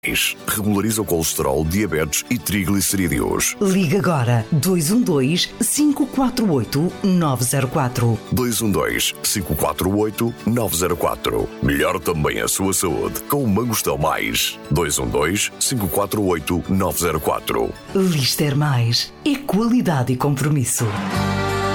Regulariza o colesterol, diabetes e triglicerídeos. Liga agora 212-548-904. 212-548-904. Melhor também a sua saúde com o Mangostel Mais. 212-548-904. Lister Mais é qualidade e compromisso.